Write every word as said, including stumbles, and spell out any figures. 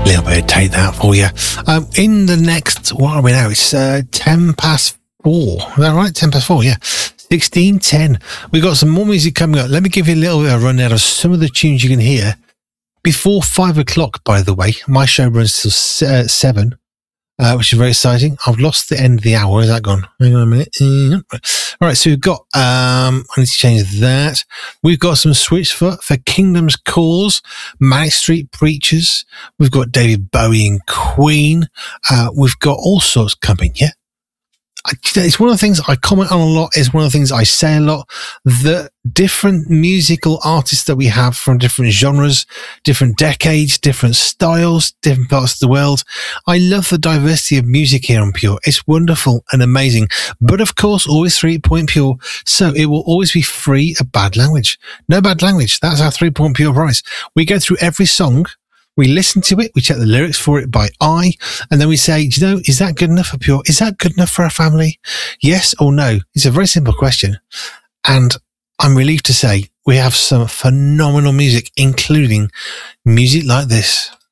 little bit of Take That for you. Um, in the next, what are we now? It's uh, ten past four. Is that right? ten past four, yeah. sixteen ten. We've got some more music coming up. Let me give you a little bit of a rundown of some of the tunes you can hear before five o'clock, by the way. My show runs till uh, seven. Uh, which is very exciting. I've lost the end of the hour. Where's that gone? Hang on a minute. All right, so we've got, um, I need to change that. We've got some Switchfoot for Kingdom's Cause, Manic Street Preachers. We've got David Bowie and Queen. Uh, we've got all sorts coming, yeah. I, it's one of the things I comment on a lot. It's one of the things I say a lot. The different musical artists that we have from different genres, different decades, different styles, different parts of the world. I love the diversity of music here on Pure. It's wonderful and amazing. But of course, always three point Pure. So it will always be free of bad language. No bad language. That's our three point Pure price. We go through every song. We listen to it, we check the lyrics for it by eye, and then we say, do you know, is that good enough for Pure? Is that good enough for our family? Yes or no? It's a very simple question. And I'm relieved to say we have some phenomenal music, including music like this.